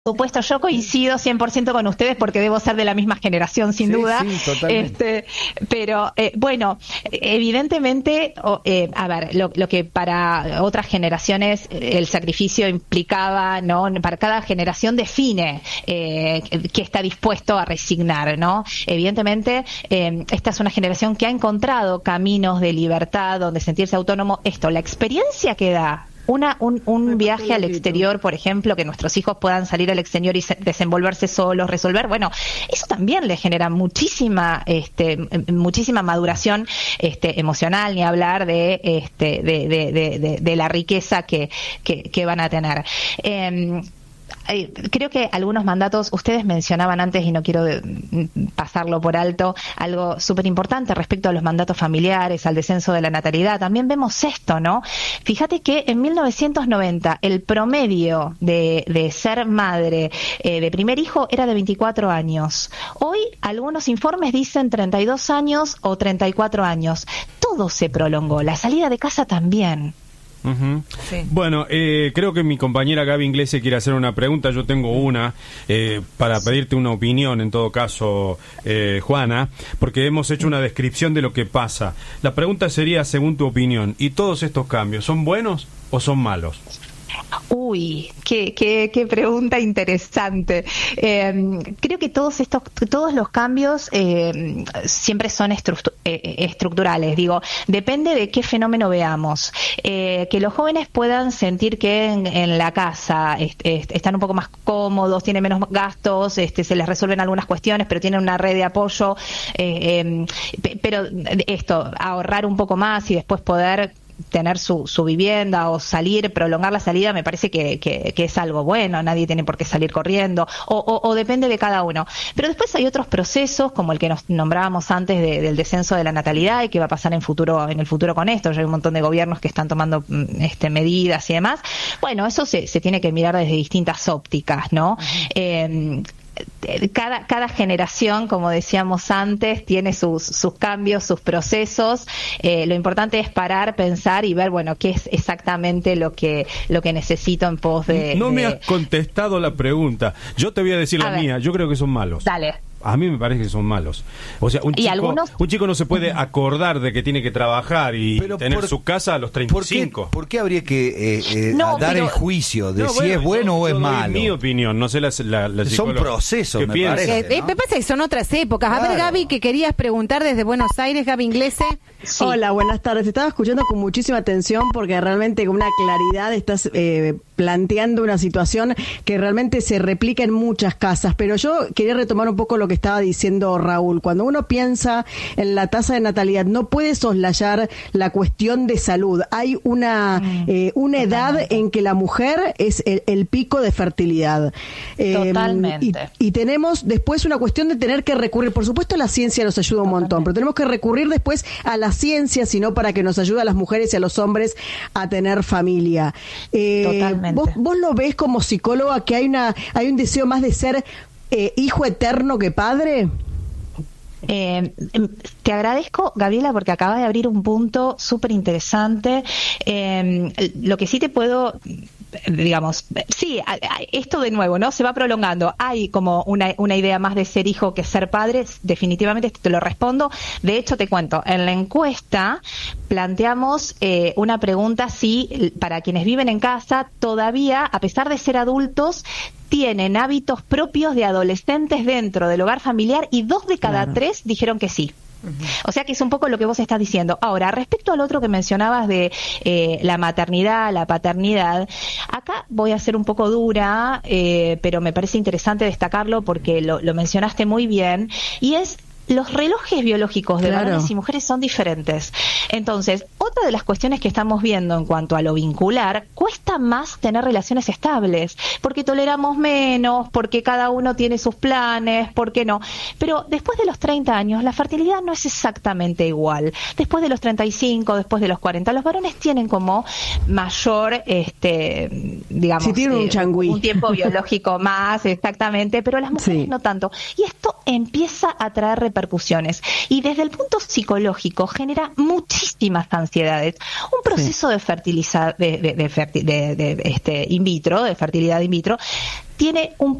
supuesto, yo coincido 100% con ustedes porque debo ser de la misma generación, sin duda. Sí, totalmente. Pero bueno, evidentemente, a ver, lo que para otras generaciones el sacrificio implicaba, ¿no? Para cada generación define qué está dispuesto a resignar, ¿no? Evidentemente, esta es una generación que ha encontrado caminos de libertad donde sentirse autónomo. La experiencia que da un viaje al exterior, por ejemplo, que nuestros hijos puedan salir al exterior y desenvolverse solos, resolver, bueno, eso también les genera muchísima maduración emocional, ni hablar de la riqueza que van a tener. Creo que algunos mandatos, ustedes mencionaban antes y no quiero pasarlo por alto, algo súper importante respecto a los mandatos familiares, al descenso de la natalidad. También vemos esto, ¿no? Fíjate que en 1990 el promedio de ser madre de primer hijo era de 24 años. Hoy algunos informes dicen 32 años o 34 años. Todo se prolongó, la salida de casa también. Uh-huh. Sí. Bueno, creo que mi compañera Gaby Inglese quiere hacer una pregunta. Yo tengo una para pedirte una opinión, en todo caso, Juana, porque hemos hecho una descripción de lo que pasa. La pregunta sería, según tu opinión, ¿y todos estos cambios son buenos o son malos? Uy, qué pregunta interesante. Creo que todos los cambios siempre son estructurales. Digo, depende de qué fenómeno veamos. Que los jóvenes puedan sentir que en la casa están un poco más cómodos, tienen menos gastos, se les resuelven algunas cuestiones, pero tienen una red de apoyo. Pero ahorrar un poco más y después poder tener su vivienda o salir, prolongar la salida, me parece que es algo bueno. Nadie tiene por qué salir corriendo, o depende de cada uno. Pero después hay otros procesos, como el que nos nombrábamos antes del descenso de la natalidad y que va a pasar en el futuro con esto. Ya hay un montón de gobiernos que están tomando medidas y demás. Bueno, eso se tiene que mirar desde distintas ópticas, ¿no? Cada generación, como decíamos antes, tiene sus cambios, sus procesos. Lo importante es parar, pensar y ver, bueno, qué es exactamente lo que necesito en pos de... No me has contestado la pregunta. Yo te voy a decir la mía. Yo creo que son malos. Dale. A mí me parece que son malos. O sea, un chico no se puede acordar de que tiene que trabajar y tener su casa a los 35. ¿Por qué habría que dar el juicio de si es bueno o es malo? Es mi opinión, no sé la son procesos, me parece, ¿no? Me parece que son otras épocas. Claro. A ver, Gaby, que querías preguntar desde Buenos Aires, Gaby Inglese. Sí. Hola, buenas tardes. Estaba escuchando con muchísima atención porque realmente con una claridad estás planteando una situación que realmente se replica en muchas casas. Pero yo quería retomar un poco lo que estaba diciendo Raúl. Cuando uno piensa en la tasa de natalidad, no puede soslayar la cuestión de salud. Hay una edad en que la mujer es el pico de fertilidad. Totalmente. Y tenemos después una cuestión de tener que recurrir. Por supuesto, la ciencia nos ayuda un montón, pero tenemos que recurrir después a la ciencia, sino para que nos ayude a las mujeres y a los hombres a tener familia. Totalmente. ¿Vos lo ves como psicóloga que hay un deseo más de ser hijo eterno que padre? Te agradezco, Gabriela, porque acabas de abrir un punto súper interesante. Lo que sí te puedo, digamos, sí, esto de nuevo, ¿no? Se va prolongando. Hay como una idea más de ser hijo que ser padre. Definitivamente te lo respondo. De hecho, te cuento, en la encuesta planteamos una pregunta si para quienes viven en casa todavía, a pesar de ser adultos, tienen hábitos propios de adolescentes dentro del hogar familiar, y 2 de cada 3 dijeron que sí. O sea que es un poco lo que vos estás diciendo. Ahora, respecto al otro que mencionabas de la maternidad, la paternidad, acá voy a ser un poco dura, pero me parece interesante destacarlo porque lo mencionaste muy bien, y es los relojes biológicos de varones y mujeres son diferentes. Entonces, otra de las cuestiones que estamos viendo en cuanto a lo vincular, cuesta más tener relaciones estables, porque toleramos menos, porque cada uno tiene sus planes, porque no. Pero después de los 30 años, la fertilidad no es exactamente igual. Después de los 35, después de los 40, los varones tienen como mayor, digamos, si tienen un changüí, un tiempo biológico más, exactamente, pero las mujeres no tanto. Y esto empieza a traer repercusiones. Y desde el punto psicológico genera muchísimas ansiedades. Un proceso de fertilidad in vitro, tiene un